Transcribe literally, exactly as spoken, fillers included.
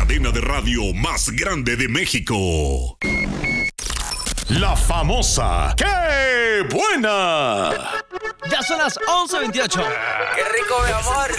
cadena de radio más grande de México. La famosa ¡Qué buena! Ya son las once veintiocho. ¡Qué rico, mi amor!